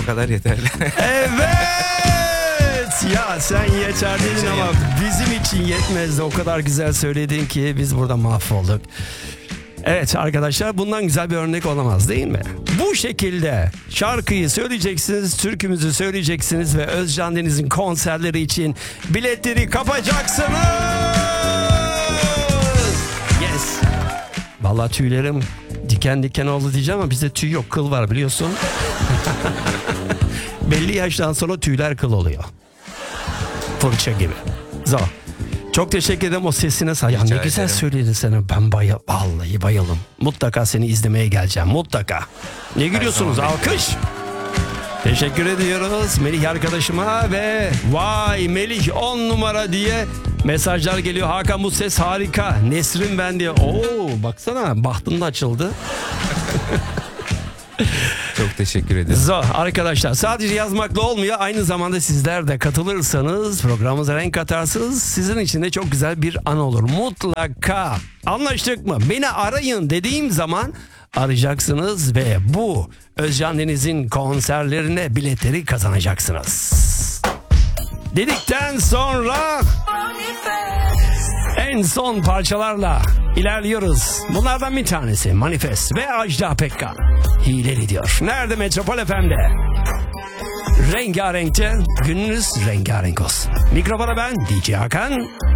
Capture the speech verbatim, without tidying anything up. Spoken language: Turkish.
bu kadar yeterli. Evet. Ya sen yeter dedin ama bizim için yetmezdi. O kadar güzel söyledin ki biz burada mahvolduk. Evet arkadaşlar, bundan güzel bir örnek olamaz değil mi? Bu şekilde şarkıyı söyleyeceksiniz, türkümüzü söyleyeceksiniz ve Özcan Deniz'in konserleri için biletleri kapacaksınız. Yes. Vallahi tüylerim diken diken oldu diyeceğim ama bizde tüy yok, kıl var biliyorsun. Belli yaştan sonra tüyler kıl oluyor. Fırça gibi. Zor. Çok teşekkür ederim o sesine say. Ya ne güzel ederim. Söyledin sen. Ben bayıl, vallahi bayıldım. Mutlaka seni izlemeye geleceğim. Mutlaka. Ne gülüyorsunuz? Alkış. Teşekkür ediyoruz Melih arkadaşıma ve vay Melih on numara diye mesajlar geliyor. Hakan bu ses harika. Nesrin ben diye. Oo baksana bahtın da açıldı. Çok teşekkür ederim. Zor arkadaşlar, sadece yazmakla olmuyor, aynı zamanda sizler de katılırsanız programımıza renk katarsınız, sizin için de çok güzel bir an olur mutlaka. Anlaştık mı? Beni arayın dediğim zaman arayacaksınız ve bu Özcan Deniz'in konserlerine biletleri kazanacaksınız dedikten sonra en son parçalarla ilerliyoruz. Bunlardan bir tanesi Manifest ve Ajda Pekkan Hileli diyor. Nerede? Metropol F M'de. Rengarenk'te gününüz rengarenk olsun. Mikrofona ben D J Hakan.